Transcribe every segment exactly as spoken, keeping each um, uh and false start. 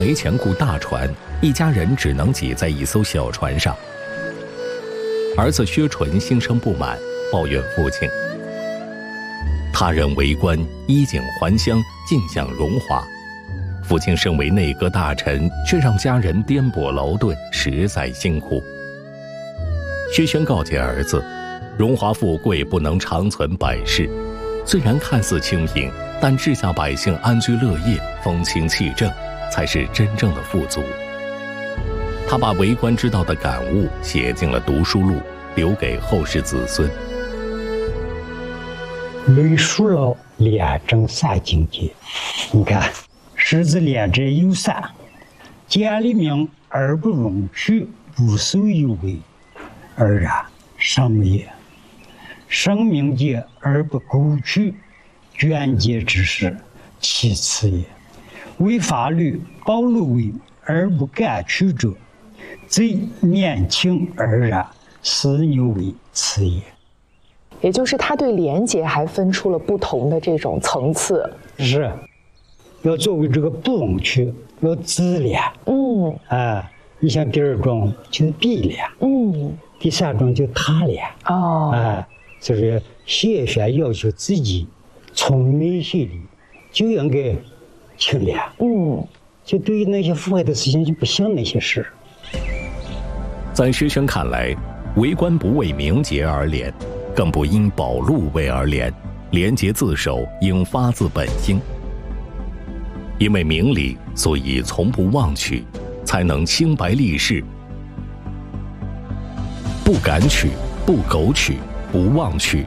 没钱雇大船，一家人只能挤在一艘小船上。儿子薛纯心生不满，抱怨父亲。他人为官，衣锦还乡，尽享荣华。父亲身为内阁大臣，却让家人颠簸劳顿，实在辛苦。薛轩告诫儿子，荣华富贵不能长存百世，虽然看似清贫，但治下百姓安居乐业，风清气正，才是真正的富足。他把为官之道的感悟写进了读书录，留给后世子孙。 论述了廉政三境界，你看，狮子廉者有三：见利名而不容取，不受有为，而然上也；生命节而不苟取，捐节之事，其次也；为法律保路为而不敢取者，贼年轻而然，私牛为次也。 也就是他对廉洁还分出了不同的这种层次。 是，要作为这个不容取，要自廉。 嗯， 啊，你像第二种就是必廉。 嗯， 第三种就他廉。 哦， 啊，就是谢轩要求自己从内心里就应该清廉。嗯，就对于那些腐败的事情就不想那些事。 在薛轩看来，为官不为名节而廉，更不因保路为而廉，廉洁自守应发自本心。因为明理，所以从不妄取，才能清白立世。不敢取，不苟取，不妄取。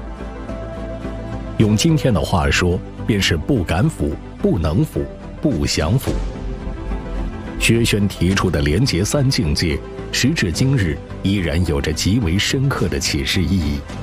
用今天的话说，便是不敢腐，不能腐，不想腐。薛轩提出的廉洁三境界，时至今日依然有着极为深刻的启示意义。